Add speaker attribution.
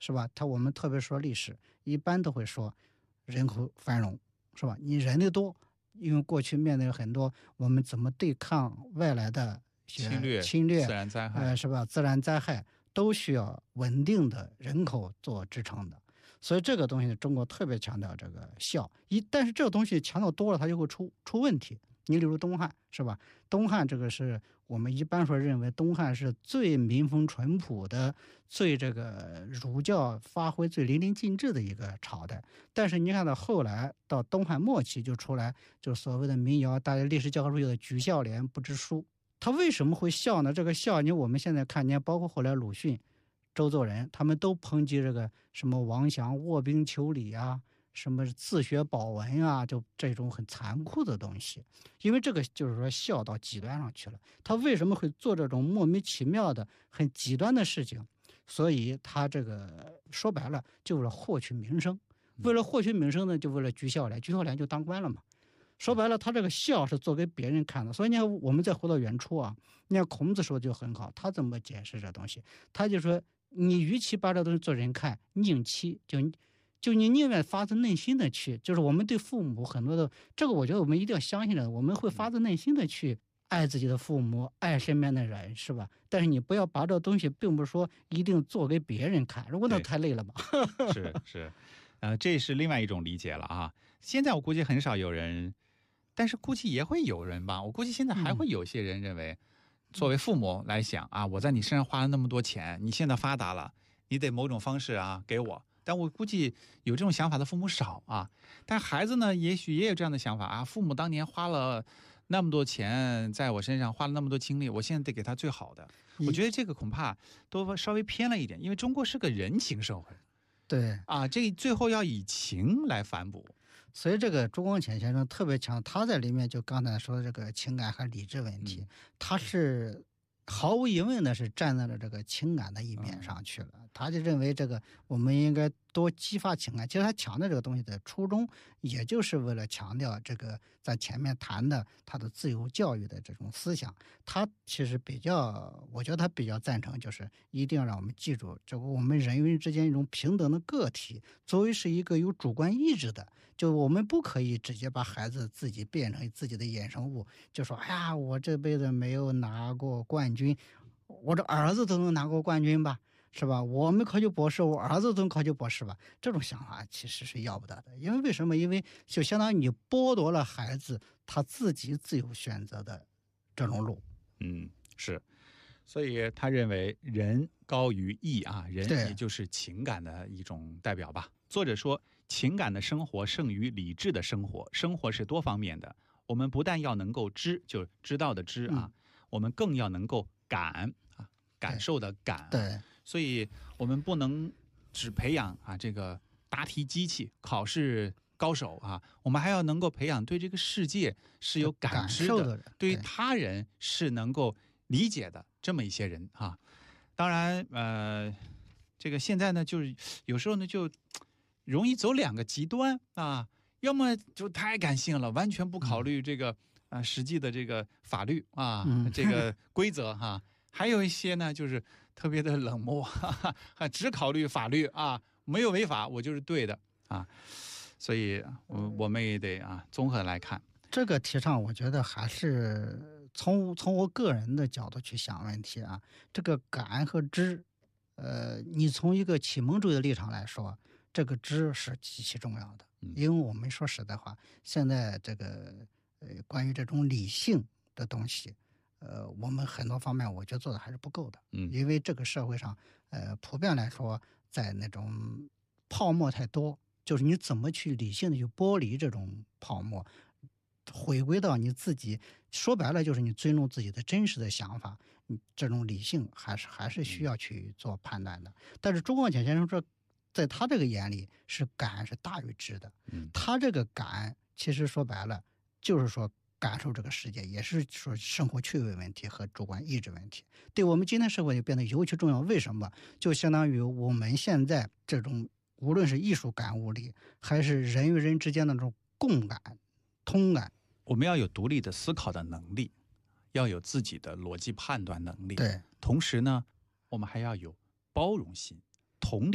Speaker 1: 是吧？我们特别说历史，一般都会说人口繁荣，是吧？你人的多，因为过去面对很多我们怎么对抗外来的侵略
Speaker 2: 自然灾害，
Speaker 1: 是吧？自然灾害都需要稳定的人口做支撑的。所以这个东西中国特别强调这个孝，但是这个东西强调多了，它就会出问题。你比如东汉，是吧？东汉这个是我们一般说认为东汉是最民风淳朴的，最这个儒教发挥最淋漓尽致的一个朝代。但是你看到后来到东汉末期就出来就所谓的民谣，大家历史教科书有的举孝廉不知书。他为什么会孝呢？这个孝，我们现在看见，包括后来鲁迅、周作人，他们都抨击这个什么王祥卧冰求鲤啊，什么自学保文啊，就这种很残酷的东西。因为这个就是说孝到极端上去了，他为什么会做这种莫名其妙的很极端的事情？所以他这个说白了就为了获取名声，为了获取名声呢，就为了举孝廉，举孝廉就当官了嘛。说白了，他这个孝是做给别人看的。所以你看，我们再回到原初啊，你看孔子说的就很好，他怎么解释这东西？他就说，你与其把这东西做人看，宁戚就你宁愿发自内心的去，就是我们对父母很多的这个，我觉得我们一定要相信的，我们会发自内心的去爱自己的父母，爱身边的人，是吧？但是你不要把这东西，并不是说一定做给别人看，如果那太累了吧。
Speaker 2: 是，这是另外一种理解了啊。现在我估计很少有人，但是估计也会有人吧。我估计现在还会有些人认为，作为父母来想啊，我在你身上花了那么多钱，你现在发达了，你得某种方式啊给我。但我估计有这种想法的父母少啊。但孩子呢，也许也有这样的想法啊，父母当年花了那么多钱在我身上，花了那么多精力，我现在得给他最好的。我觉得这个恐怕都稍微偏了一点，因为中国是个人情社会。
Speaker 1: 对
Speaker 2: 啊，这最后要以情来反哺。
Speaker 1: 所以这个朱光潜先生特别强，他在里面就刚才说的这个情感和理智问题，他是毫无疑问的是站在了这个情感的一面上去了。他就认为这个我们应该多激发情感。其实他强调这个东西的初衷，也就是为了强调这个在前面谈的他的自由教育的这种思想。他其实我觉得他比较赞成，就是一定要让我们记住，这个我们人与人之间一种平等的个体，作为是一个有主观意志的，就我们不可以直接把孩子自己变成自己的衍生物，就说哎呀，我这辈子没有拿过冠军，我这儿子都能拿过冠军吧，是吧？我没考取博士，我儿子都能考取博士吧？这种想法其实是要不得的。因为为什么？因为就相当于你剥夺了孩子他自己自由选择的这种路。
Speaker 2: 是。所以他认为人高于义啊，人也就是情感的一种代表吧。作者说，情感的生活胜于理智的生活，生活是多方面的。我们不但要能够知，就知道的知啊，我们更要能够感啊，感受的感。
Speaker 1: 对，
Speaker 2: 所以我们不能只培养啊这个答题机器、考试高手啊，我们还要能够培养对这个世界是有感知的，对于他人是能够理解的这么一些人啊。当然这个现在呢，就是有时候呢就容易走两个极端啊，要么就太感性了，完全不考虑这个实际的这个法律啊，这个规则哈。还有一些呢就是特别的冷漠，只考虑法律啊，没有违法我就是对的啊。所以我们也得综合来看
Speaker 1: 这个提倡。我觉得还是从我个人的角度去想问题啊，这个感和知，你从一个启蒙主义的立场来说，这个知是极其重要的。因为我们说实在话，现在这个关于这种理性的东西，我们很多方面我觉得做的还是不够的。因为这个社会上普遍来说，在那种泡沫太多，就是你怎么去理性的去剥离这种泡沫，回归到你自己，说白了就是你尊重自己的真实的想法，你这种理性还是需要去做判断的。但是周光潜先生说，在他这个眼里是感是大于知的。他这个感其实说白了就是说感受这个世界，也是说生活趣味问题和主观意志问题，对我们今天社会就变得尤其重要。为什么？就相当于我们现在这种无论是艺术感悟力，还是人与人之间的那种共感、通感，
Speaker 2: 我们要有独立的思考的能力，要有自己的逻辑判断能力。
Speaker 1: 对，
Speaker 2: 同时呢，我们还要有包容心、同理。